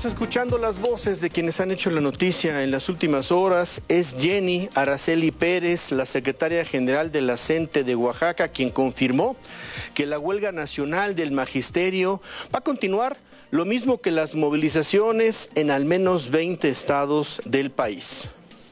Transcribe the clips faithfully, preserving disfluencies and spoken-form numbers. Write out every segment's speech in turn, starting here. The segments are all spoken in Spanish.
Estamos escuchando las voces de quienes han hecho la noticia en las últimas horas. Es Jenny Araceli Pérez, la secretaria general de la C E N T E de Oaxaca, quien confirmó que la huelga nacional del magisterio va a continuar, lo mismo que las movilizaciones en al menos veinte estados del país.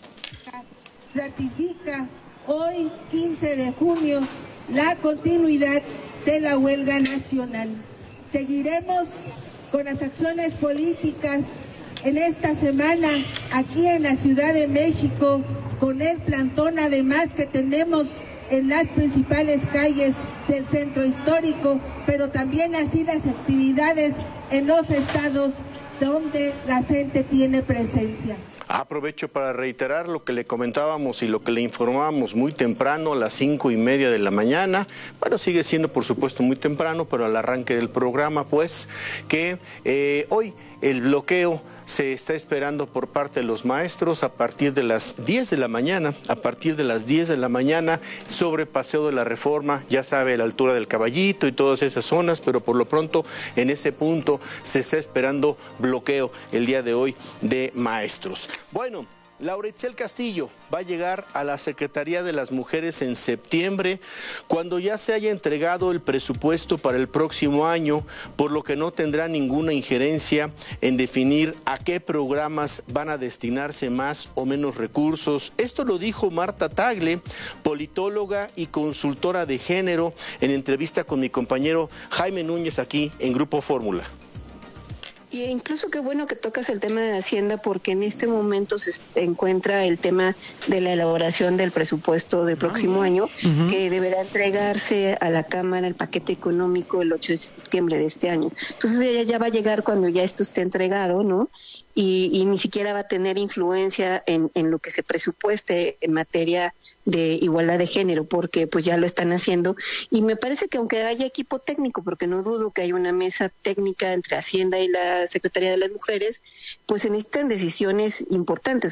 Ratifica hoy, quince de junio, la continuidad de la huelga nacional. Seguiremos con las acciones políticas en esta semana aquí en la Ciudad de México, con el plantón además que tenemos en las principales calles del centro histórico, pero también así las actividades en los estados donde la C E N T E tiene presencia. Aprovecho para reiterar lo que le comentábamos y lo que le informábamos muy temprano, a las cinco y media de la mañana. Bueno, sigue siendo por supuesto muy temprano, pero al arranque del programa, pues, que eh, hoy el bloqueo se está esperando por parte de los maestros a partir de las diez de la mañana, a partir de las diez de la mañana, sobre Paseo de la Reforma, ya sabe, a la altura del Caballito y todas esas zonas, pero por lo pronto en ese punto se está esperando bloqueo el día de hoy de maestros. Bueno, Laura Itzel Castillo va a llegar a la Secretaría de las Mujeres en septiembre, cuando ya se haya entregado el presupuesto para el próximo año, por lo que no tendrá ninguna injerencia en definir a qué programas van a destinarse más o menos recursos. Esto lo dijo Marta Tagle, politóloga y consultora de género, en entrevista con mi compañero Jaime Núñez aquí en Grupo Fórmula. Y incluso qué bueno que tocas el tema de Hacienda, porque en este momento se encuentra el tema de la elaboración del presupuesto del próximo año, uh-huh. que deberá entregarse a la Cámara el paquete económico el ocho de septiembre de este año. Entonces ella ya va a llegar cuando ya esto esté entregado, ¿no? Y, y ni siquiera va a tener influencia en, en lo que se presupueste en materia de igualdad de género, porque pues ya lo están haciendo. Y me parece que aunque haya equipo técnico, porque no dudo que hay una mesa técnica entre Hacienda y la Secretaría de las Mujeres, pues se necesitan decisiones importantes.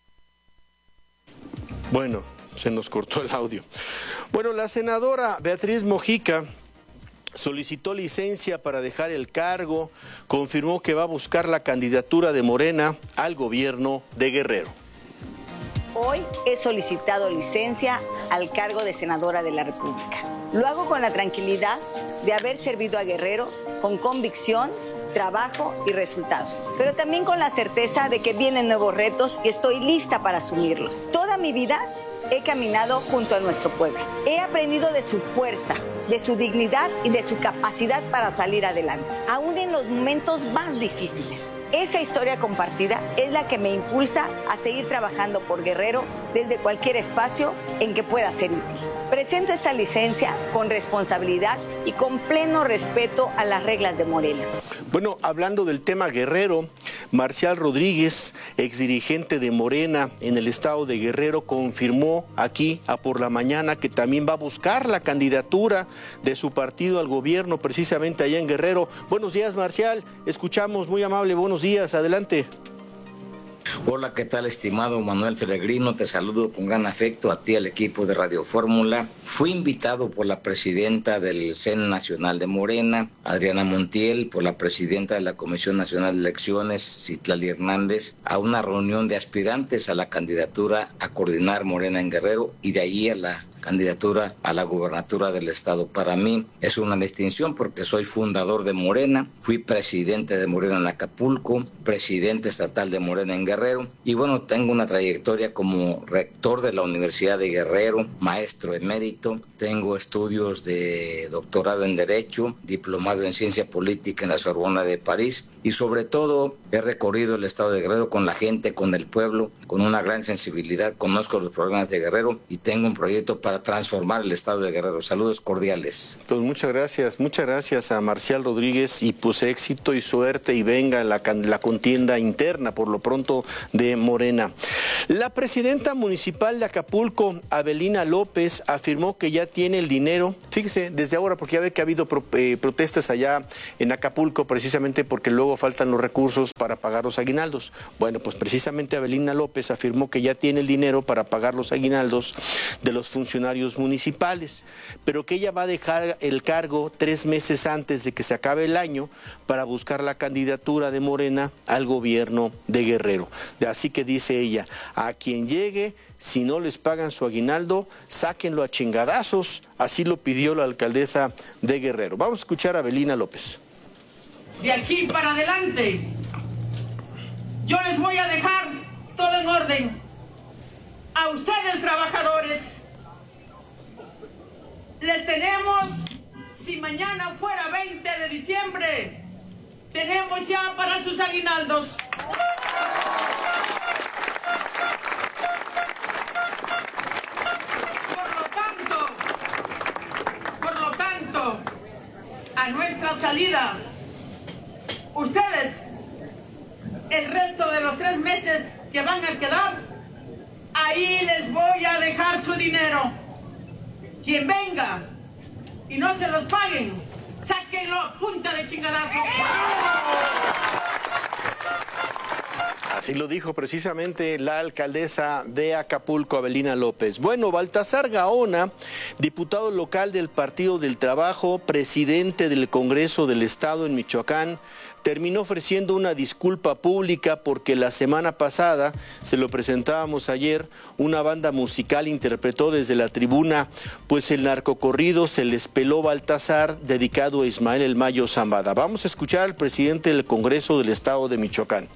Bueno, se nos cortó el audio. Bueno, la senadora Beatriz Mojica solicitó licencia para dejar el cargo, confirmó que va a buscar la candidatura de Morena al gobierno de Guerrero. Hoy he solicitado licencia al cargo de senadora de la República. Lo hago con la tranquilidad de haber servido a Guerrero con convicción, trabajo y resultados, pero también con la certeza de que vienen nuevos retos y estoy lista para asumirlos. Toda mi vida he caminado junto a nuestro pueblo. He aprendido de su fuerza, de su dignidad y de su capacidad para salir adelante, aún en los momentos más difíciles. Esa historia compartida es la que me impulsa a seguir trabajando por Guerrero desde cualquier espacio en que pueda ser útil. Presento esta licencia con responsabilidad y con pleno respeto a las reglas de Morena. Bueno, hablando del tema Guerrero, Marcial Rodríguez, exdirigente de Morena en el estado de Guerrero, confirmó aquí a por la mañana que también va a buscar la candidatura de su partido al gobierno precisamente allá en Guerrero. Buenos días, Marcial, escuchamos, muy amable, buenos días, adelante. Hola, ¿qué tal, estimado Manuel Peregrino? Te saludo con gran afecto a ti, al equipo de Radio Fórmula. Fui invitado por la presidenta del C E N Nacional de Morena, Adriana Montiel, por la presidenta de la Comisión Nacional de Elecciones, Citlali Hernández, a una reunión de aspirantes a la candidatura a coordinar Morena en Guerrero y de ahí a la candidatura a la gubernatura del estado. Para mí es una distinción porque soy fundador de Morena, fui presidente de Morena en Acapulco, presidente estatal de Morena en Guerrero y bueno, tengo una trayectoria como rector de la Universidad de Guerrero, maestro emérito, tengo estudios de doctorado en Derecho, diplomado en Ciencia Política en la Sorbona de París y sobre todo he recorrido el estado de Guerrero con la gente, con el pueblo, con una gran sensibilidad, conozco los problemas de Guerrero y tengo un proyecto para transformar el estado de Guerrero. Saludos cordiales. Pues muchas gracias, muchas gracias a Marcial Rodríguez y pues éxito y suerte y venga la, la contienda interna por lo pronto de Morena. La presidenta municipal de Acapulco, Avelina López, afirmó que ya tiene el dinero, fíjese, desde ahora, porque ya ve que ha habido pro, eh, protestas allá en Acapulco precisamente porque luego faltan los recursos para pagar los aguinaldos. Bueno, pues precisamente Avelina López afirmó que ya tiene el dinero para pagar los aguinaldos de los funcionarios funcionarios municipales, pero que ella va a dejar el cargo tres meses antes de que se acabe el año para buscar la candidatura de Morena al gobierno de Guerrero. Así que dice ella, a quien llegue, si no les pagan su aguinaldo, sáquenlo a chingadazos. Así lo pidió la alcaldesa de Guerrero. Vamos a escuchar a Abelina López. De aquí para adelante, yo les voy a dejar todo en orden. A ustedes, trabajadores, les tenemos, si mañana fuera veinte de diciembre, tenemos ya para sus aguinaldos. Por lo tanto, por lo tanto, a nuestra salida, ustedes, el resto de los tres meses que van a quedar, ahí les voy a dejar su dinero. Quien venga y no se los paguen, sáquenlo a punta de chingadazo. Así lo dijo precisamente la alcaldesa de Acapulco, Abelina López. Bueno, Baltasar Gaona, diputado local del Partido del Trabajo, presidente del Congreso del Estado en Michoacán, terminó ofreciendo una disculpa pública porque la semana pasada, se lo presentábamos ayer, una banda musical interpretó desde la tribuna pues el narcocorrido Se les peló Baltasar, dedicado a Ismael El Mayo Zambada. Vamos a escuchar al presidente del Congreso del Estado de Michoacán.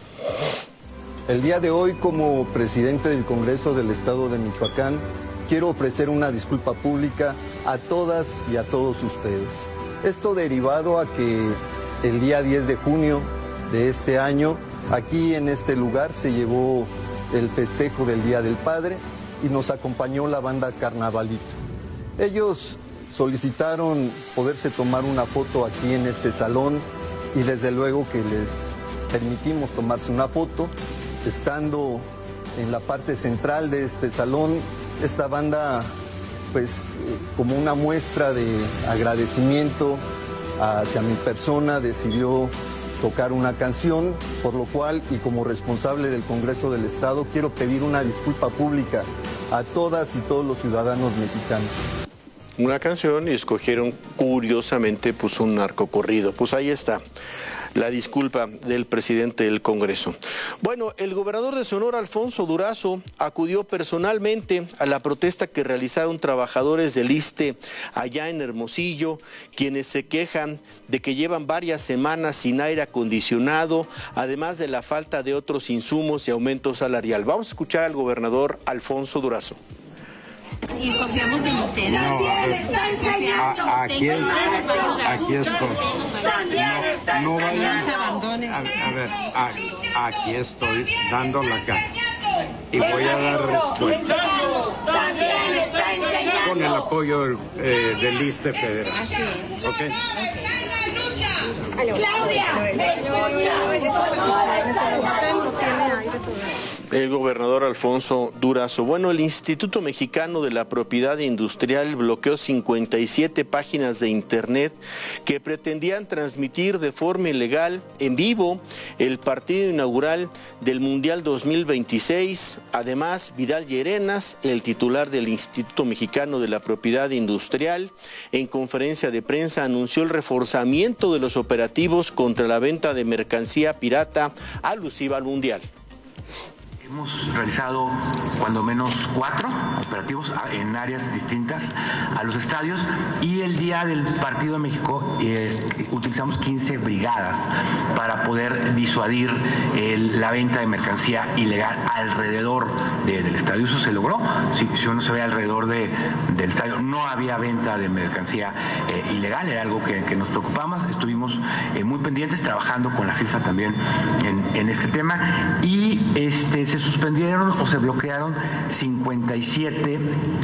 El día de hoy, como presidente del Congreso del Estado de Michoacán, quiero ofrecer una disculpa pública a todas y a todos ustedes. Esto derivado a que el día diez de junio de este año, aquí en este lugar se llevó el festejo del Día del Padre y nos acompañó la banda Carnavalito. Ellos solicitaron poderse tomar una foto aquí en este salón y desde luego que les permitimos tomarse una foto. Estando en la parte central de este salón, esta banda, pues como una muestra de agradecimiento hacia mi persona, decidió tocar una canción, por lo cual, y como responsable del Congreso del Estado, quiero pedir una disculpa pública a todas y todos los ciudadanos mexicanos. Una canción y escogieron curiosamente pues un narcocorrido. Pues ahí está la disculpa del presidente del Congreso. Bueno, el gobernador de Sonora, Alfonso Durazo, acudió personalmente a la protesta que realizaron trabajadores del ISSSTE allá en Hermosillo, quienes se quejan de que llevan varias semanas sin aire acondicionado, además de la falta de otros insumos y aumento salarial. Vamos a escuchar al gobernador Alfonso Durazo. Y confiamos en ustedes. No, a, a, aquí, es, aquí estoy. No, no vayan. A, a ver, a, aquí estoy dando la cara. Y voy a dar respuesta. Con el apoyo eh, del ISSSTE federal. ¿Ok? Claudia, El gobernador Alfonso Durazo. Bueno, el Instituto Mexicano de la Propiedad Industrial bloqueó cincuenta y siete páginas de internet que pretendían transmitir de forma ilegal, en vivo, el partido inaugural del Mundial dos mil veintiséis. Además, Vidal Llerenas, el titular del Instituto Mexicano de la Propiedad Industrial, en conferencia de prensa anunció el reforzamiento de los operativos contra la venta de mercancía pirata alusiva al Mundial. Hemos realizado cuando menos cuatro operativos en áreas distintas a los estadios y el día del partido de México eh, utilizamos quince brigadas para poder disuadir el, la venta de mercancía ilegal alrededor de, del estadio. Eso se logró. Si, si uno se ve alrededor de, del estadio, no había venta de mercancía eh, ilegal, era algo que, que nos preocupaba más. Estuvimos eh, muy pendientes, trabajando con la FIFA también en, en este tema y este se suspendieron o se bloquearon cincuenta y siete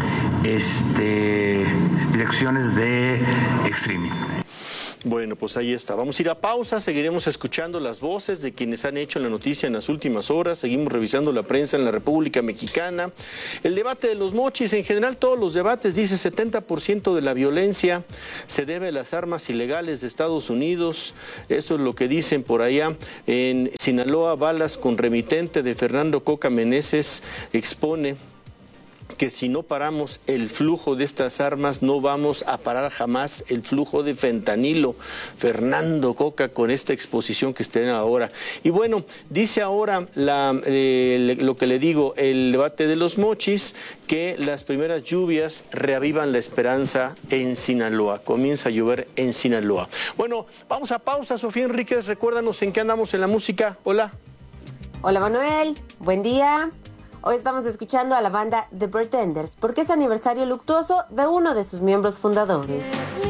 este, direcciones de streaming. Bueno, pues ahí está. Vamos a ir a pausa, seguiremos escuchando las voces de quienes han hecho la noticia en las últimas horas, seguimos revisando la prensa en la República Mexicana. El debate de los mochis, en general todos los debates, dice setenta por ciento de la violencia se debe a las armas ilegales de Estados Unidos. Esto es lo que dicen por allá. En Sinaloa, balas con remitente de Fernando Coca Meneses expone que si no paramos el flujo de estas armas, no vamos a parar jamás el flujo de fentanilo. Fernando Coca con esta exposición que estén ahora. Y bueno, dice ahora la, eh, lo que le digo, el debate de los mochis, que las primeras lluvias reavivan la esperanza en Sinaloa. Comienza a llover en Sinaloa. Bueno, vamos a pausa. Sofía Enríquez, recuérdanos en qué andamos en la música. Hola. Hola Manuel, buen día. Hoy estamos escuchando a la banda The Pretenders porque es aniversario luctuoso de uno de sus miembros fundadores.